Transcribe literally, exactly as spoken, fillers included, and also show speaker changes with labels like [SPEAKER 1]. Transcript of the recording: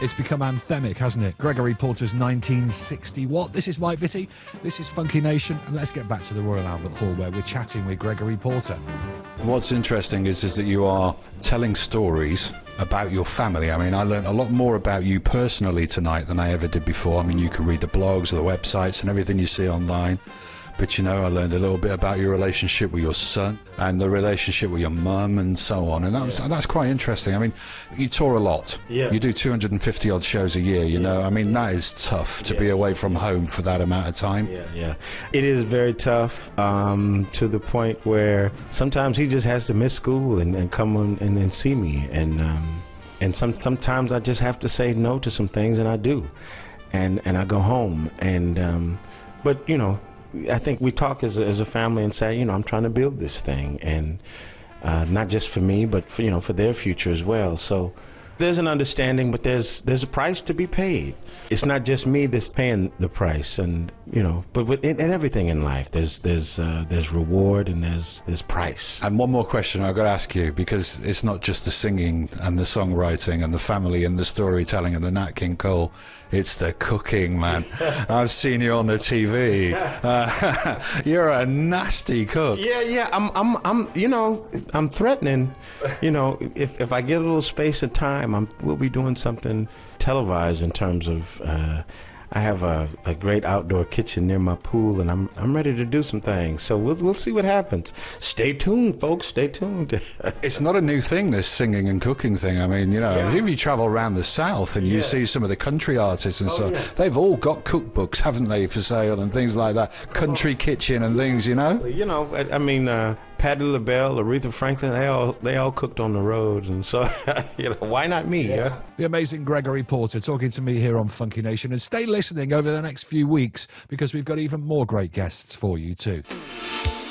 [SPEAKER 1] It's become anthemic, hasn't it? Gregory Porter's nineteen sixty What? This is Mike Vitti, this is Funky Nation, and let's get back to the Royal Albert Hall where we're chatting with Gregory Porter.
[SPEAKER 2] What's interesting is, is that you are telling stories about your family. I mean, I learned a lot more about you personally tonight than I ever did before. I mean, you can read the blogs, the websites and everything you see online. But, you know, I learned a little bit about your relationship with your son and the relationship with your mum and so on. And that was,
[SPEAKER 3] Yeah.
[SPEAKER 2] that's quite interesting. I mean, you tour a lot.
[SPEAKER 3] Yeah.
[SPEAKER 2] You do two hundred fifty odd shows a year, you
[SPEAKER 3] Yeah.
[SPEAKER 2] know. I mean, that is tough to
[SPEAKER 3] Yeah.
[SPEAKER 2] be away from home for that amount of time.
[SPEAKER 3] Yeah, yeah. It is very tough, um, to the point where sometimes he just has to miss school and, and come on and, and see me. And um, and some sometimes I just have to say no to some things, and I do. And, and I go home. And um, But, you know, I think we talk as a, as a family and say, you know, I'm trying to build this thing, and uh, not just for me, but for, you know, for their future as well. So there's an understanding, but there's there's a price to be paid. It's not just me that's paying the price, and you know, but with in, in everything in life, there's there's uh, there's reward and there's there's price.
[SPEAKER 2] And one more question I've got to ask you, because it's not just the singing and the songwriting and the family and the storytelling and the Nat King Cole. It's the cooking, man. I've seen you on the T V. Uh, you're a nasty cook.
[SPEAKER 3] Yeah, yeah. I'm, I'm, I'm. You know, I'm threatening. You know, if if I get a little space and time, I'm. We'll be doing something televised in terms of. Uh, I have a, a great outdoor kitchen near my pool, and I'm I'm ready to do some things. So we'll we'll see what happens. Stay tuned, folks. Stay tuned.
[SPEAKER 2] It's not a new thing, this singing and cooking thing. I mean, you know,
[SPEAKER 3] Yeah.
[SPEAKER 2] if you travel around the South and you
[SPEAKER 3] Yeah.
[SPEAKER 2] see some of the country artists and
[SPEAKER 3] Oh,
[SPEAKER 2] stuff,
[SPEAKER 3] yeah.
[SPEAKER 2] they've all got cookbooks, haven't they, for sale and things like that. Country kitchen and things, you know.
[SPEAKER 3] You know, I, I mean, uh, Patti LaBelle, Aretha Franklin, they all they all cooked on the road, and so you know, why not me? Yeah.
[SPEAKER 1] The amazing Gregory Porter talking to me here on Funky Nation. And stay listening over the next few weeks because we've got even more great guests for you too.